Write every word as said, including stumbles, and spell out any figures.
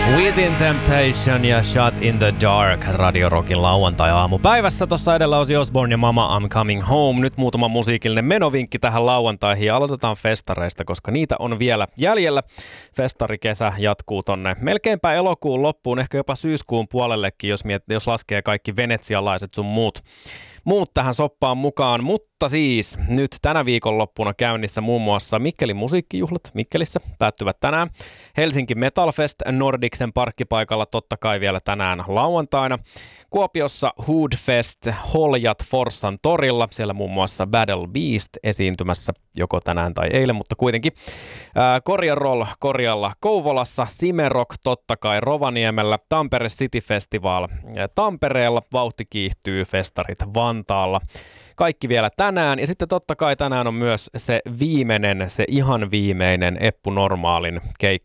Within Temptation ja Shut in the Dark Radio Rockin lauantai-aamupäivässä. Tossa edellä Ozzy Osbourne ja Mama I'm Coming Home. Nyt muutama musiikillinen menovinkki tähän lauantaihin ja aloitetaan festareista, koska niitä on vielä jäljellä. Festarikesä jatkuu tonne melkeinpä elokuun loppuun, ehkä jopa syyskuun puolellekin, jos, miet, jos laskee kaikki venetsialaiset sun muut. Muut tähän soppaan mukaan, mutta siis nyt tänä viikonloppuna käynnissä muun muassa Mikkelin musiikkijuhlat Mikkelissä päättyvät tänään. Helsinki Metal Fest Nordicsen parkkipaikalla totta kai vielä tänään lauantaina. Kuopiossa Hood Fest Holjat Forssan torilla, siellä muun muassa Battle Beast esiintymässä joko tänään tai eilen, mutta kuitenkin. Ää, Korja Roll Korjalla Kouvolassa, Simerock totta kai Rovaniemellä, Tampere City Festival Tampereella, vauhti kiihtyy, festarit Vantaalla. Kaikki vielä tänään ja sitten totta kai tänään on myös se viimeinen, se ihan viimeinen Eppu Normaalin keikka